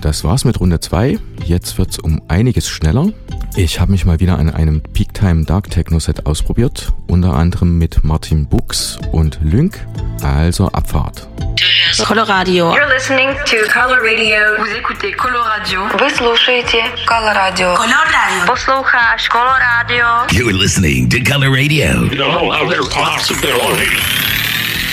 das war's mit Runde 2. Jetzt wird's um einiges schneller. Ich habe mich mal wieder an einem Peaktime Dark Techno Set ausprobiert, unter anderem mit Martin Bux und Lynk. Also Abfahrt. Coloradio. You're listening to Color Radio. Vous écoutez Coloradio. Вы слушаете Color Radio. Coloradio. Послухаешь Color Radio. You're listening to Color Radio. No other possibility.